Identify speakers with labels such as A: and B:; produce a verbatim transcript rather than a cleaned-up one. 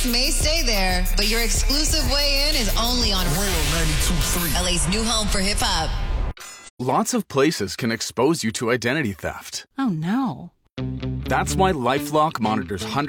A: Tickets may stay there, but your exclusive way in is only on Real ninety-two point three, L A's new home for hip-hop.
B: Lots of places can expose you to identity theft.
C: Oh, no.
B: That's why LifeLock monitors hundreds